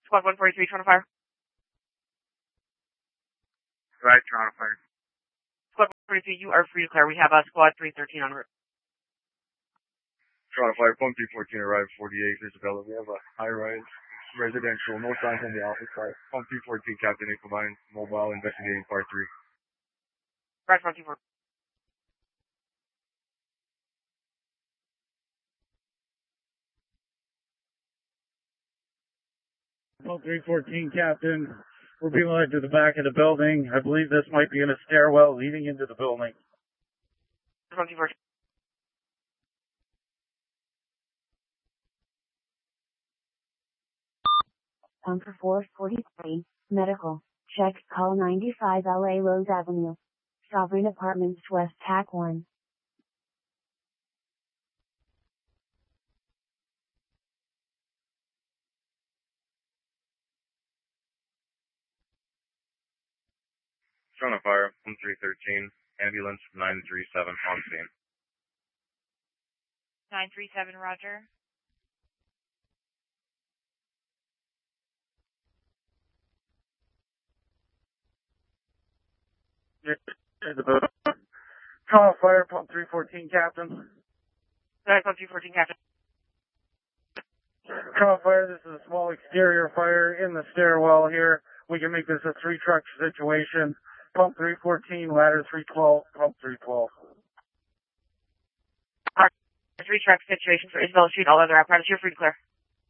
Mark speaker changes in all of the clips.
Speaker 1: Squad 143, Toronto Fire.
Speaker 2: Right, Toronto Fire.
Speaker 1: Squad 143, you are free to clear. We have Squad 313 en route.
Speaker 2: Toronto Fire, pump 314 arrived 48, Isabella. We have a high-rise residential, no signs on the office side. Pump 314, Captain Nickelbine, mobile, investigating part 3.
Speaker 1: Right, front 214.
Speaker 3: Pump 314, Captain. We're being led to the back of the building. I believe this might be in a stairwell leading into the building.
Speaker 1: Front 214.
Speaker 4: Pump for 443, medical. Check, call 95 LA Rose Avenue. Sovereign Apartments West TAC 1.
Speaker 2: Toronto Fire, pump 313, ambulance 937 on scene.
Speaker 1: 937, roger.
Speaker 3: Toronto Fire, pump 314, Captain.
Speaker 1: Right, pump 214, Captain.
Speaker 3: Toronto Fire, this is a small exterior fire in the stairwell here. We can make this a 3-truck situation. Pump 314, ladder 312, pump 312.
Speaker 1: 3-truck situation for Isabella Street, all other apparatus. You're free to clear.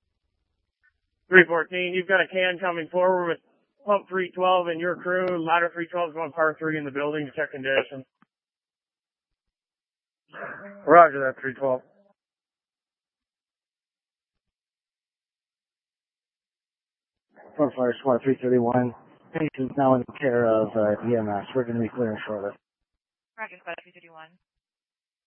Speaker 3: 314, you've got a can coming forward with pump 312 and your crew. Ladder 312 is going par 3 in the building to check condition. Roger that, 312.
Speaker 5: Front Fire Squad 331. Patient's now in care of EMS. We're going to be clearing shortly.
Speaker 1: Roger, Squad 331.